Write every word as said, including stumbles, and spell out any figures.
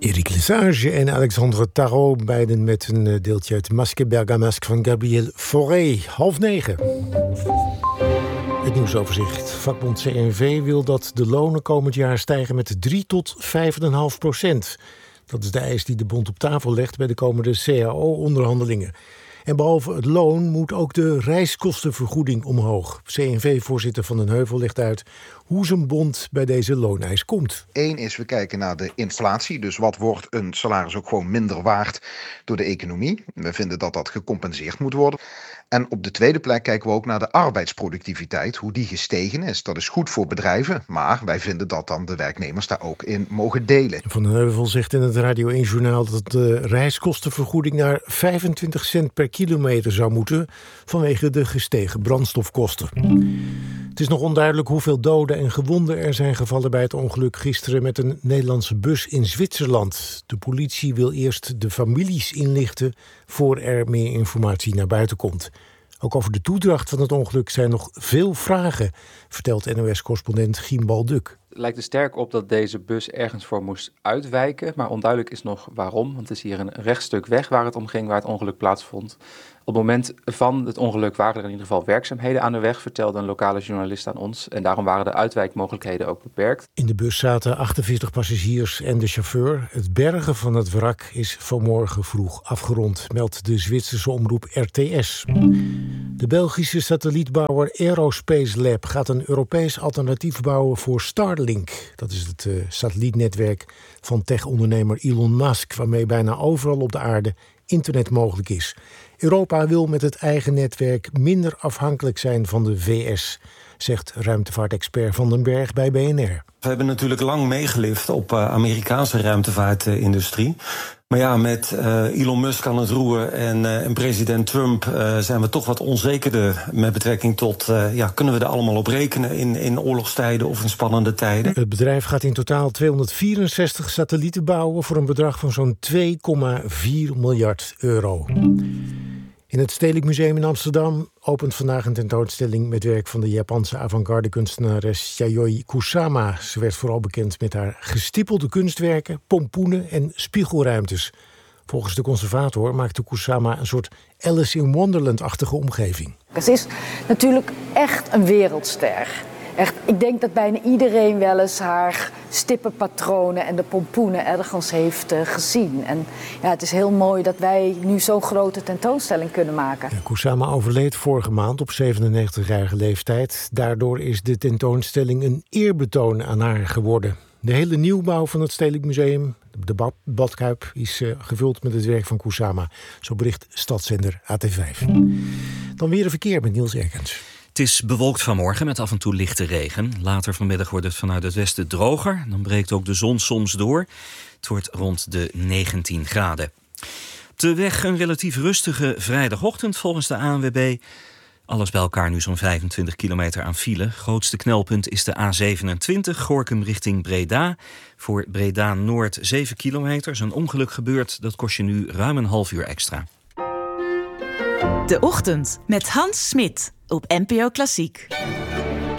Eric Lesage en Alexandre Tarot, beiden met een deeltje uit Masque Bergamasque van Gabriel Fauré. Half negen. Het nieuwsoverzicht. Vakbond C N V wil dat de lonen komend jaar stijgen met drie tot vijf komma vijf procent. Dat is de eis die de bond op tafel legt bij de komende C A O-onderhandelingen. En behalve het loon moet ook de reiskostenvergoeding omhoog. C N V-voorzitter Van den Heuvel legt uit hoe zijn bond bij deze looneis komt. Eén is, we kijken naar de inflatie. Dus wat wordt een salaris ook gewoon minder waard door de economie? We vinden dat dat gecompenseerd moet worden. En op de tweede plek kijken we ook naar de arbeidsproductiviteit, hoe die gestegen is. Dat is goed voor bedrijven, maar wij vinden dat dan de werknemers daar ook in mogen delen. Van den Heuvel zegt in het Radio één-journaal dat de reiskostenvergoeding naar vijfentwintig cent per kilometer zou moeten vanwege de gestegen brandstofkosten. Het is nog onduidelijk hoeveel doden en gewonden er zijn gevallen bij het ongeluk gisteren met een Nederlandse bus in Zwitserland. De politie wil eerst de families inlichten voor er meer informatie naar buiten komt. Ook over de toedracht van het ongeluk zijn nog veel vragen, vertelt N O S-correspondent Giem Balduk. Het lijkt er sterk op dat deze bus ergens voor moest uitwijken, maar onduidelijk is nog waarom. Want het is hier een rechtstuk weg waar het om ging, waar het ongeluk plaatsvond. Op het moment van het ongeluk waren er in ieder geval werkzaamheden aan de weg, vertelde een lokale journalist aan ons. En daarom waren de uitwijkmogelijkheden ook beperkt. In de bus zaten achtenveertig passagiers en de chauffeur. Het bergen van het wrak is vanmorgen vroeg afgerond, meldt de Zwitserse omroep R T S. De Belgische satellietbouwer Aerospace Lab gaat een Europees alternatief bouwen voor Starlink. Dat is het uh, satellietnetwerk van tech-ondernemer Elon Musk, waarmee bijna overal op de aarde internet mogelijk is. Europa wil met het eigen netwerk minder afhankelijk zijn van de V S, zegt ruimtevaartexpert Van den Berg bij B N R. We hebben natuurlijk lang meegelift op uh, Amerikaanse ruimtevaartindustrie. Maar ja, met uh, Elon Musk aan het roer en, uh, en president Trump uh, zijn we toch wat onzekerder met betrekking tot, uh, ja, kunnen we er allemaal op rekenen in, in oorlogstijden of in spannende tijden? Het bedrijf gaat in totaal tweehonderdvierenzestig satellieten bouwen voor een bedrag van zo'n twee komma vier miljard euro. In het Stedelijk Museum in Amsterdam opent vandaag een tentoonstelling met werk van de Japanse avant-garde kunstenares Yayoi Kusama. Ze werd vooral bekend met haar gestippelde kunstwerken, pompoenen en spiegelruimtes. Volgens de conservator maakte Kusama een soort Alice in Wonderland-achtige omgeving. Ze is natuurlijk echt een wereldster. Echt, ik denk dat bijna iedereen wel eens haar stippenpatronen en de pompoenen ergens heeft uh, gezien. En ja, het is heel mooi dat wij nu zo'n grote tentoonstelling kunnen maken. Ja, Kusama overleed vorige maand op zevenennegentigjarige leeftijd. Daardoor is de tentoonstelling een eerbetoon aan haar geworden. De hele nieuwbouw van het Stedelijk Museum, de bad, badkuip, is uh, gevuld met het werk van Kusama. Zo bericht stadszender A T vijf. Dan weer een verkeer met Niels Erkens. Het is bewolkt vanmorgen met af en toe lichte regen. Later vanmiddag wordt het vanuit het westen droger. Dan breekt ook de zon soms door. Het wordt rond de negentien graden. Op de weg een relatief rustige vrijdagochtend volgens de A N W B. Alles bij elkaar nu zo'n vijfentwintig kilometer aan file. Grootste knelpunt is de A zevenentwintig, Gorinchem richting Breda. Voor Breda Noord zeven kilometer. Zo'n ongeluk gebeurt, dat kost je nu ruim een half uur extra. De Ochtend met Hans Smit op N P O Klassiek.